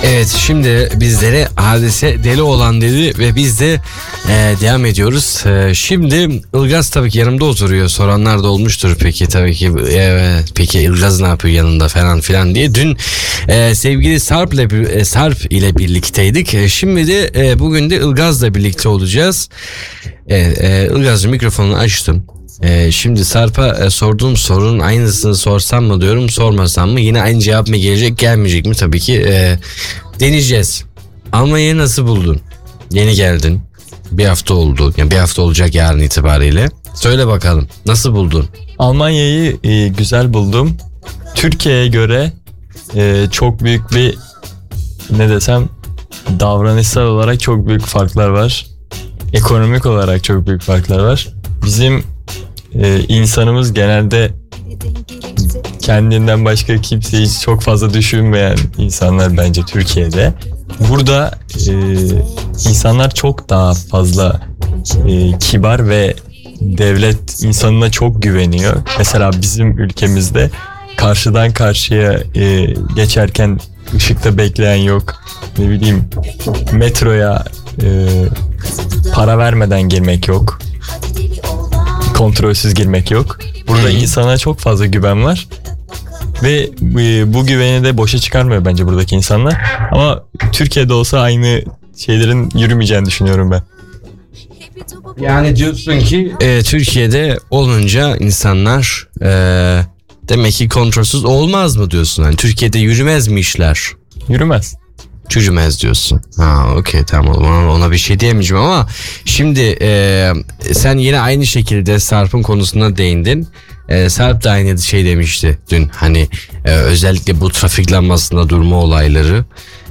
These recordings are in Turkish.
Evet, şimdi bizlere Hadise deli olan dedi ve biz de devam ediyoruz. Şimdi Ilgaz tabii ki yanımda oturuyor. Soranlar da olmuştur peki tabii ki. Peki Ilgaz ne yapıyor yanında falan filan diye. Dün sevgili Sarp ile birlikteydik. Şimdi de bugün de Ilgaz'la birlikte olacağız. Ilgaz'cığım mikrofonunu açtım. Şimdi Sarp'a sorduğum sorunun aynısını sorsam mı diyorum, sormasam mı, yine aynı cevap mı gelecek, gelmeyecek mi, tabii ki deneyeceğiz. Almanya'yı nasıl buldun? Yeni geldin, bir hafta oldu, yani bir hafta olacak yarın itibariyle. Söyle bakalım, nasıl buldun? Almanya'yı güzel buldum. Türkiye'ye göre çok büyük bir, ne desem, davranışsal olarak çok büyük farklar var. Ekonomik olarak çok büyük farklar var. Bizim insanımız genelde kendinden başka kimseyi çok fazla düşünmeyen insanlar bence Türkiye'de. Burada insanlar çok daha fazla kibar ve devlet insanına çok güveniyor. Mesela bizim ülkemizde karşıdan karşıya geçerken ışıkta bekleyen yok. Ne bileyim, metroya para vermeden girmek yok. Kontrolsüz girmek yok. Burada insana çok fazla güven var. Ve bu güveni de boşa çıkarmıyor bence buradaki insanlar. Ama Türkiye'de olsa aynı şeylerin yürümeyeceğini düşünüyorum ben. Yani diyorsun ki Türkiye'de olunca insanlar demek ki kontrolsüz olmaz mı diyorsun? Yani Türkiye'de yürümez mi işler? Yürümez. Çürümez diyorsun. Ha, okey, tamam, ona bir şey diyemeyeceğim ama şimdi sen yine aynı şekilde Sarp'ın konusuna değindin. Sarp da aynı şey demişti dün, hani özellikle bu trafik lambasında durma olayları,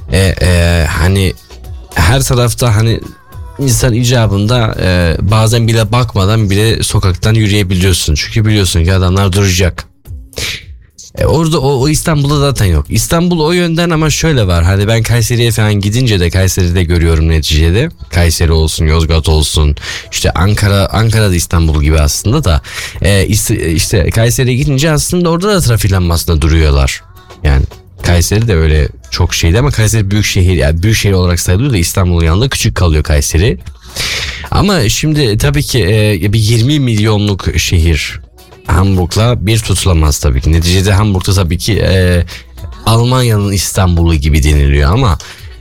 hani her tarafta hani insan icabında bazen bile bakmadan bile sokaktan yürüyebiliyorsun, çünkü biliyorsun ki adamlar duracak. Orada o İstanbul'da zaten yok. İstanbul o yönden, ama şöyle var. Hani ben Kayseri'ye falan gidince de Kayseri'de görüyorum neticede. Kayseri olsun, Yozgat olsun, işte Ankara'da İstanbul gibi aslında da. İşte Kayseri'ye gidince aslında orada da trafik lambasında duruyorlar. Yani Kayseri de öyle çok şeydi, ama Kayseri büyük şehir, yani büyük şehir olarak sayılıyor da İstanbul'un yanında küçük kalıyor Kayseri. Ama şimdi tabii ki bir 20 milyonluk şehir Hamburg'la bir tutulamaz tabii ki. Neticede Hamburg'da tabii ki Almanya'nın İstanbul'u gibi deniliyor, ama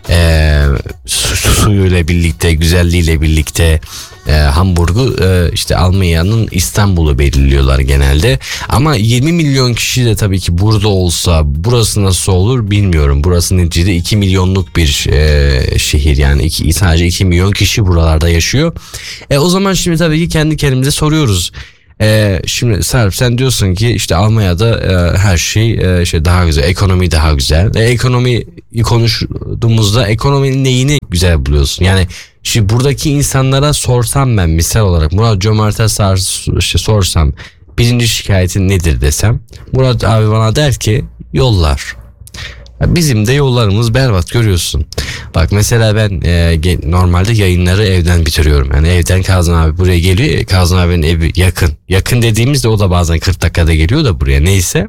suyuyla birlikte, güzelliğiyle birlikte Hamburg'u işte Almanya'nın İstanbul'u belirliyorlar genelde. Ama 20 milyon kişi de tabii ki burada olsa burası nasıl olur bilmiyorum. Burası neticede 2 milyonluk bir şehir, yani sadece 2 milyon kişi buralarda yaşıyor. O zaman şimdi tabii ki kendi kendimize soruyoruz. Şimdi Sarp, sen diyorsun ki işte Almanya'da her şey işte daha güzel, ekonomi daha güzel. Ekonomi konuştuğumuzda ekonominin neyini güzel buluyorsun? Yani şimdi buradaki insanlara sorsam, ben misal olarak Murat Cömert'e sorsam, birinci şikayetin nedir desem, Murat abi bana der ki yollar. Bizim de yollarımız berbat, görüyorsun. Bak mesela ben normalde yayınları evden bitiriyorum. Yani evden Kazım abi buraya geliyor. Kazım abinin evi yakın. Yakın dediğimizde o da bazen 40 dakikada geliyor da buraya, neyse.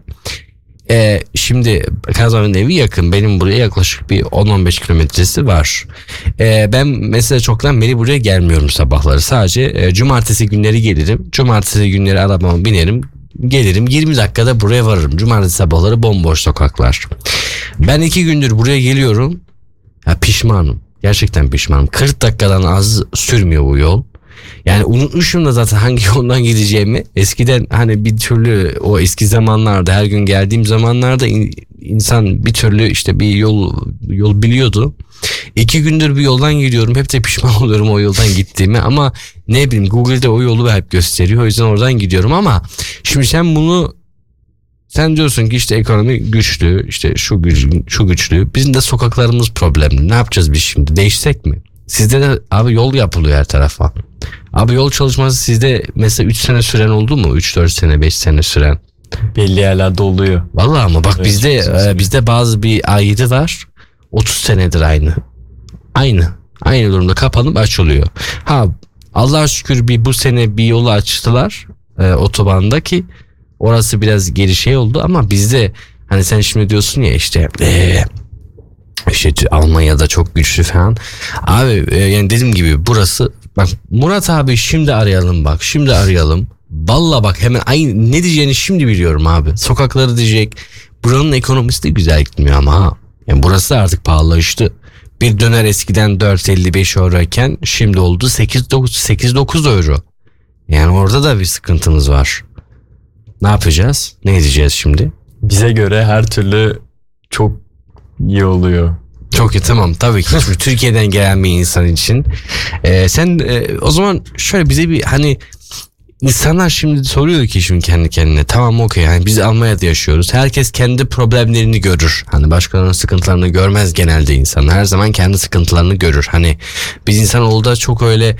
Şimdi Kazım abinin evi yakın. Benim buraya yaklaşık bir 10-15 kilometresi var. Ben mesela çoktan beri buraya gelmiyorum sabahları. Sadece cumartesi günleri gelirim. Cumartesi günleri arabama binerim. Gelirim, 20 dakikada buraya varırım. Cumartesi sabahları bomboş sokaklar. Ben 2 gündür buraya geliyorum. Ya pişmanım. Gerçekten pişmanım. 40 dakikadan az sürmüyor bu yol. Yani unutmuşum da zaten hangi yoldan gideceğimi. Eskiden hani bir türlü o eski zamanlarda, her gün geldiğim zamanlarda insan bir türlü işte bir yol biliyordu. 2 gündür bir yoldan gidiyorum. Hep de pişman oluyorum o yoldan gittiğime, ama ne bileyim, Google'de o yolu hep gösteriyor. O yüzden oradan gidiyorum. Ama şimdi sen diyorsun ki işte ekonomi güçlü, işte şu güçlü. Bizim de sokaklarımız problemli. Ne yapacağız biz şimdi? Değişsek mi? Sizde de abi yol yapılıyor her tarafa. Abi yol çalışması sizde mesela 3 sene süren oldu mu? 3-4 sene, 5 sene süren. Belli yerlerde oluyor. Vallahi ama bak, evet, bizde bazı bir A7 var. 30 senedir aynı. Aynı durumda kapanıp açılıyor. Ha, Allah'a şükür bu sene bir yolu açtılar otobanda, ki orası biraz geri şey oldu, ama bizde hani sen şimdi diyorsun ya işte İşte Almanya'da çok güçlü falan. Abi yani dediğim gibi burası, bak Murat abi şimdi arayalım bak. Şimdi arayalım. Valla bak hemen aynı ne diyeceğini şimdi biliyorum abi. Sokakları diyecek. Buranın ekonomisi de güzel gitmiyor ama ha. Yani burası da artık pahalılaştı. Bir döner eskiden 4.55 euroyken şimdi oldu 8-9 euro. Yani orada da bir sıkıntımız var. Ne yapacağız? Ne edeceğiz şimdi? Bize göre her türlü çok iyi oluyor. Çok iyi, tamam tabii ki. Şimdi Türkiye'den gelen bir insan için. Sen o zaman şöyle bize bir hani insanlar şimdi soruyor ki şimdi kendi kendine, tamam okey yani biz Almanya'da yaşıyoruz. Herkes kendi problemlerini görür. Hani başkalarının sıkıntılarını görmez genelde insan. Her zaman kendi sıkıntılarını görür. Hani biz insanoğlu çok öyle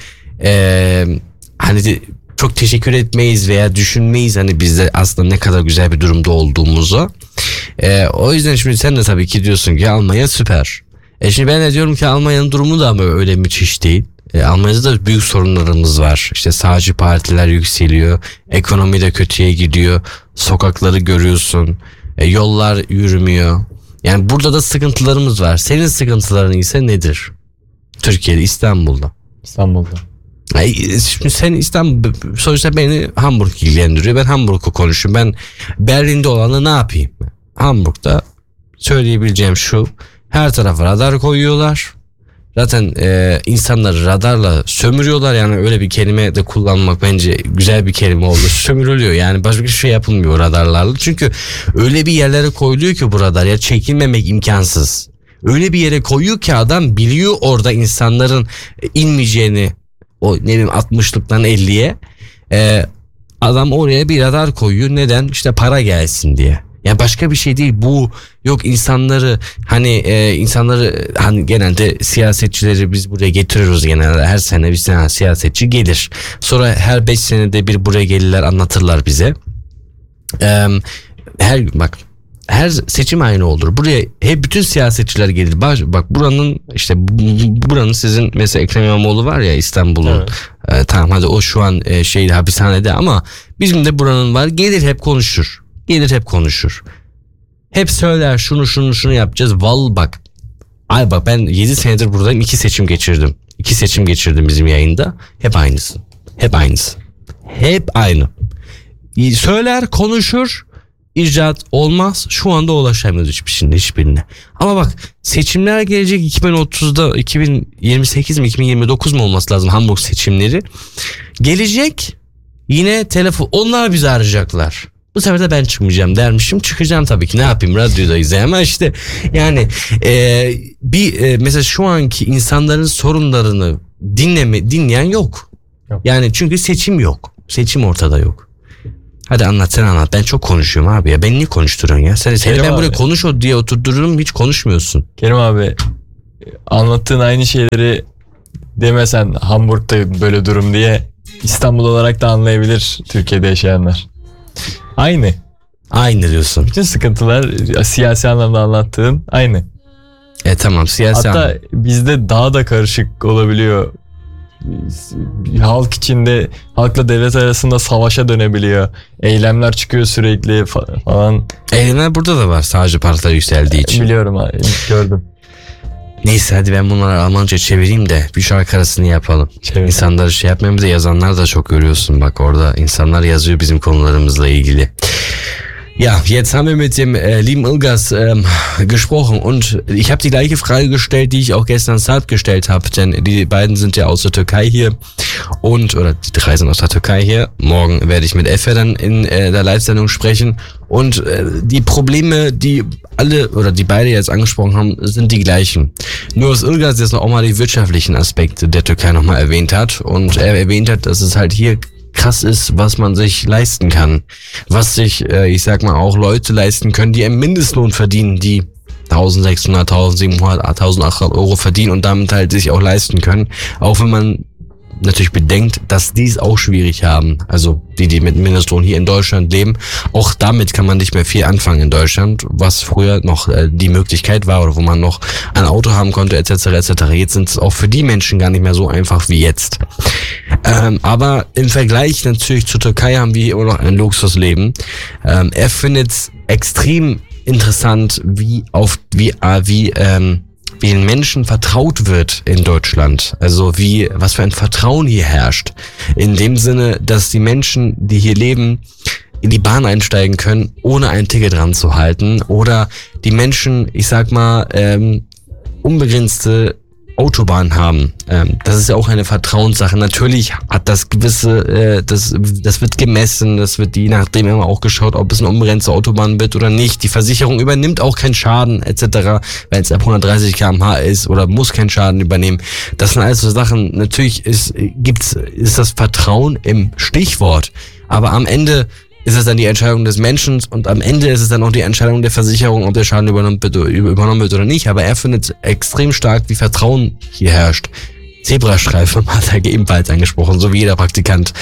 hani çok teşekkür etmeyiz veya düşünmeyiz hani bizde aslında ne kadar güzel bir durumda olduğumuzu. O yüzden şimdi sen de tabii ki diyorsun ki Almanya süper. Şimdi ben de diyorum ki Almanya'nın durumu da ama öyle müthiş değil. Almanya'da da büyük sorunlarımız var. İşte sağcı partiler yükseliyor. Ekonomi de kötüye gidiyor. Sokakları görüyorsun. Yollar yürümüyor. Yani burada da sıkıntılarımız var. Senin sıkıntıların ise nedir? Türkiye'de, İstanbul'da. İstanbul'da. Şimdi sen İstanbul, sonuçta beni Hamburg ilgilendiriyor. Ben Hamburg'u konuşuyorum. Ben Berlin'de olanı ne yapayım? Hamburg'da söyleyebileceğim şu: her tarafa radar koyuyorlar. Zaten insanları radarla sömürüyorlar. Yani öyle bir kelime de kullanmak bence güzel bir kelime oldu. Sömürülüyor yani, başka bir şey yapılmıyor radarlarla. Çünkü öyle bir yerlere koyuluyor ki bu radar, ya çekilmemek imkansız. Öyle bir yere koyuyor ki adam biliyor orada insanların inmeyeceğini, o ne bileyim 60'lıktan 50'ye adam oraya bir radar koyuyor. Neden? İşte para gelsin diye. Yani başka bir şey değil bu. Yok insanları hani genelde siyasetçileri biz buraya getiriyoruz genelde. Her sene bir tane siyasetçi gelir. Sonra her 5 senede bir buraya gelirler, anlatırlar bize. Her seçim aynı olur. Buraya hep bütün siyasetçiler gelir. Bak buranın sizin mesela Ekrem İmamoğlu var ya İstanbul'un. Evet. Tamam hadi o şu an hapishanede ama bizim de buranın var. Gelir hep konuşur. Hep söyler şunu yapacağız. Bak ben 7 senedir buradayım. 2 seçim geçirdim. 2 seçim geçirdim bizim yayında. Hep aynısı. Hep aynı. Söyler, konuşur. İcraat olmaz. Şu anda ulaşamıyoruz hiçbirine. Ama bak seçimler gelecek 2030'da, 2028 mi 2029 mu olması lazım Hamburg seçimleri. Gelecek yine telefon, onlar bizi arayacaklar. Bu sefer de ben çıkmayacağım dermişim. Çıkacağım tabii ki, ne yapayım, radyodayız ama işte yani mesela şu anki insanların sorunlarını dinleyen yok. Yani çünkü seçim yok. Seçim ortada yok. Hadi anlat. Ben çok konuşuyorum abi ya. Beni niye konuşturuyorsun ya? Seni ben buraya konuş diye oturturum, hiç konuşmuyorsun. Kerim abi, anlattığın aynı şeyleri demesen Hamburg'da böyle durum diye İstanbul olarak da anlayabilir Türkiye'de yaşayanlar. Aynı diyorsun. Bütün sıkıntılar siyasi anlamda anlattığın aynı. Tamam, siyasi hatta bizde daha da karışık olabiliyor. Halkla devlet arasında savaşa dönebiliyor. Eylemler çıkıyor sürekli falan. Eylemler burada da var, sağcı partiler yükseldiği için. Biliyorum abi, gördüm. Neyse hadi ben bunları Almanca çevireyim de bir şarkı arasını yapalım. Çevir. İnsanları yapmayayım, bir de yazanlar da çok görüyorsun, bak orada insanlar yazıyor bizim konularımızla ilgili. Ja, jetzt haben wir mit dem lieben Ilgas gesprochen und ich habe die gleiche Frage gestellt, die ich auch gestern Sarp gestellt habe, denn die beiden sind ja aus der Türkei hier oder die 3 sind aus der Türkei hier. Morgen werde ich mit Efe dann in der Live-Sendung sprechen und die Probleme, die alle oder die beide jetzt angesprochen haben, sind die gleichen. Nur dass Ilgas jetzt noch auch mal die wirtschaftlichen Aspekte der Türkei nochmal erwähnt hat und er erwähnt hat, dass es halt hier krass ist, was man sich leisten kann. Was sich, ich sag mal, auch Leute leisten können, die einen Mindestlohn verdienen, die 1.600, 1.700, 1.800 Euro verdienen und damit halt sich auch leisten können. Auch wenn man natürlich bedenkt, dass die es auch schwierig haben. Also die mit Mindestlohn hier in Deutschland leben. Auch damit kann man nicht mehr viel anfangen in Deutschland, was früher noch die Möglichkeit war oder wo man noch ein Auto haben konnte etc. etc. Jetzt sind es auch für die Menschen gar nicht mehr so einfach wie jetzt. Aber im Vergleich natürlich zur Türkei haben wir hier immer noch ein Luxusleben. Er findet es extrem interessant, wie wie den Menschen vertraut wird in Deutschland. Also was für ein Vertrauen hier herrscht. In dem Sinne, dass die Menschen, die hier leben, in die Bahn einsteigen können, ohne ein Ticket ranzuhalten. Oder die Menschen, ich sag mal, unbegrenzte Autobahn haben. Das ist ja auch eine Vertrauenssache. Natürlich hat das gewisse, das wird gemessen, das wird je nachdem immer auch geschaut, ob es eine unbegrenzte Autobahn wird oder nicht. Die Versicherung übernimmt auch keinen Schaden etc., wenn es ab 130 km/h ist oder muss keinen Schaden übernehmen. Das sind alles so Sachen. Natürlich ist das Vertrauen im Stichwort, aber am Ende ist es dann die Entscheidung des Menschen und am Ende ist es dann auch die Entscheidung der Versicherung, ob der Schaden übernommen wird oder nicht. Aber er findet extrem stark, wie Vertrauen hier herrscht. Zebrastreifen hat er ebenfalls angesprochen, so wie jeder Praktikant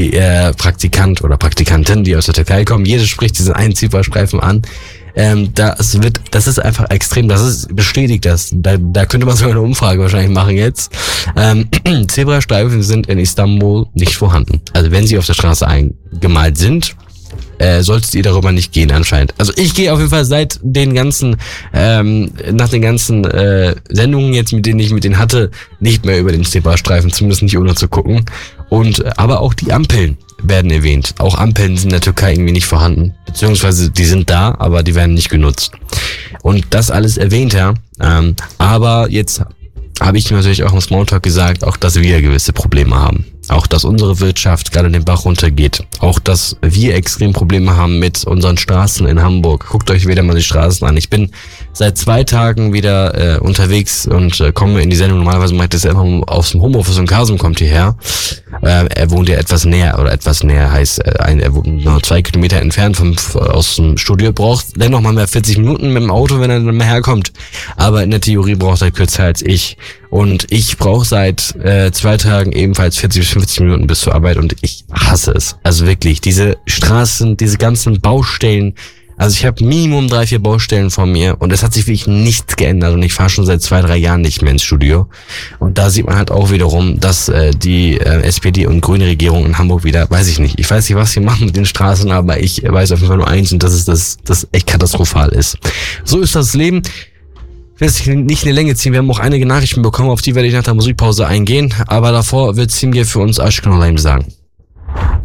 oder Praktikantin, die aus der Türkei kommen. Jeder spricht diesen einen Zebrastreifen an. Das ist einfach extrem, bestätigt das. Da könnte man sogar eine Umfrage wahrscheinlich machen jetzt. Zebrastreifen sind in Istanbul nicht vorhanden. Also wenn sie auf der Straße eingemalt sind, solltet ihr darüber nicht gehen anscheinend. Also ich gehe auf jeden Fall seit den ganzen, nach den ganzen Sendungen jetzt, mit denen ich mit denen hatte, nicht mehr über den Zebrastreifen, zumindest nicht ohne zu gucken. Aber auch die Ampeln werden erwähnt. Auch Ampeln sind in der Türkei irgendwie nicht vorhanden. Beziehungsweise die sind da, aber die werden nicht genutzt. Und das alles erwähnt er. Aber jetzt habe ich natürlich auch im Smalltalk gesagt, auch dass wir gewisse Probleme haben. Auch dass unsere Wirtschaft gerade den Bach runtergeht. Auch dass wir extrem Probleme haben mit unseren Straßen in Hamburg. Guckt euch wieder mal die Straßen an. Ich bin seit 2 Tagen wieder unterwegs und komme in die Sendung. Normalerweise mache ich das ja immer aus dem Homeoffice und Kasum kommt hierher. Er wohnt ja etwas näher heißt, er wohnt nur 2 Kilometer entfernt aus dem Studio. Braucht dennoch mal mehr 40 Minuten mit dem Auto, wenn er dann mal herkommt. Aber in der Theorie braucht er kürzer als ich. Und ich brauche seit 2 Tagen ebenfalls 40 bis 50 Minuten bis zur Arbeit und ich hasse es. Also wirklich, diese Straßen, diese ganzen Baustellen. Also ich habe Minimum 3-4 Baustellen vor mir und es hat sich wirklich nichts geändert und ich fahre schon seit 2-3 Jahren nicht mehr ins Studio. Und da sieht man halt auch wiederum, dass die SPD und grüne Regierung in Hamburg wieder, weiß ich nicht, was sie machen mit den Straßen, aber ich weiß auf jeden Fall nur eins und das ist, dass das echt katastrophal ist. So ist das Leben. Ich will es nicht in die Länge ziehen, wir haben auch einige Nachrichten bekommen, auf die werde ich nach der Musikpause eingehen, aber davor wird Simge für uns Aşkın Olayım sagen.